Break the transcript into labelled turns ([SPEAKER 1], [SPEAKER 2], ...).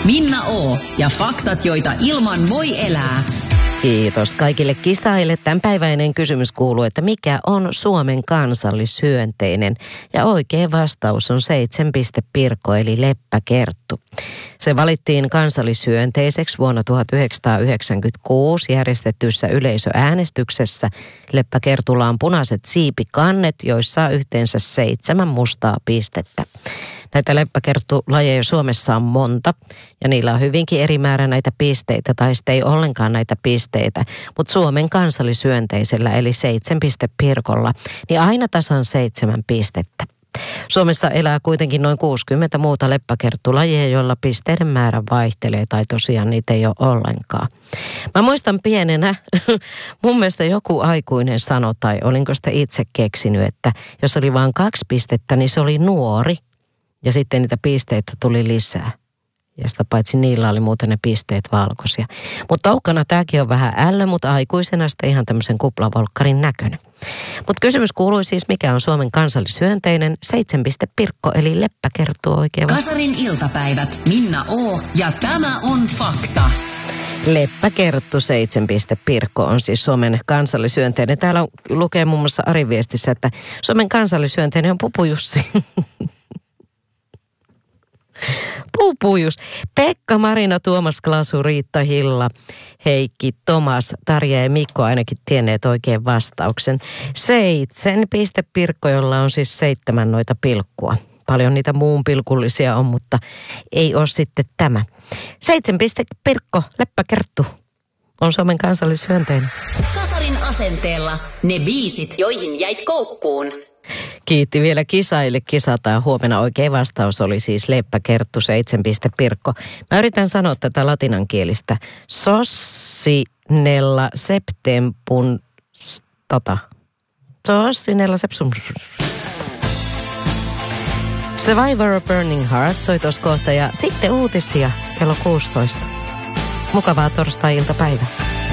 [SPEAKER 1] Minna O. ja faktat, joita ilman voi elää.
[SPEAKER 2] Kiitos kaikille kisaille. Tämänpäiväinen kysymys kuuluu, että mikä on Suomen kansallishyönteinen? Ja oikea vastaus on 7-pirkko eli leppäkerttu. Se valittiin kansallishyönteiseksi vuonna 1996 järjestetyssä yleisöäänestyksessä. Leppäkertulla on punaiset siipikannet, joissa on yhteensä 7 mustaa pistettä. Näitä leppäkerttulajeja Suomessa on monta ja niillä on hyvinkin eri määrä näitä pisteitä tai sitten ei ollenkaan näitä pisteitä. Mutta Suomen kansallishyönteisellä eli 7-pirkolla niin aina tasan 7 pistettä. Suomessa elää kuitenkin noin 60 muuta leppäkerttulajia, joilla pisteiden määrä vaihtelee tai tosiaan niitä ei ole ollenkaan. Mä muistan pienenä, mun mielestä joku aikuinen sanoi tai olinko sitä itse keksinyt, että jos oli vain 2 pistettä, niin se oli nuori. Ja sitten niitä pisteitä tuli lisää. Ja sitä paitsi niillä oli muuten ne pisteet valkoisia. Mutta toukkana tämäkin on vähän ällö, mutta aikuisena sitten ihan tämmöisen kuplavolkkarin näköinen. Mutta kysymys kuului siis, mikä on Suomen kansallishyönteinen? 7-pirkko eli leppäkerttu oikein.
[SPEAKER 1] Kasarin iltapäivät, Minna O. ja tämä on fakta.
[SPEAKER 2] Leppäkerttu 7-pirkko on siis Suomen kansallishyönteinen. Täällä lukee muun muassa Arin viestissä, että Suomen kansallishyönteinen on Pupujussi. Pupujus. Pekka, Marina, Tuomas, Klasu, Riitta, Hilla, Heikki, Tomas, Tarja ja Mikko ainakin tienneet oikein vastauksen. 7-pirkko, jolla on siis 7 noita pilkkua. Paljon niitä muun pilkullisia on, mutta ei ole sitten tämä. 7-pirkko, leppäkerttu on Suomen kansallishyönteinen.
[SPEAKER 1] Kasarin asenteella ne biisit, joihin jäit koukkuun.
[SPEAKER 2] Kiitti vielä kisaille. Kisataan huomenna. Oikea vastaus oli siis leppäkerttu 7-pirkko. Mä yritän sanoa tätä latinankielistä. Sossinella septempun Sossinella sepsum. Survivor of Burning Heart soi tuossa kohta ja sitten uutisia kello 16. Mukavaa torstai-iltapäivää.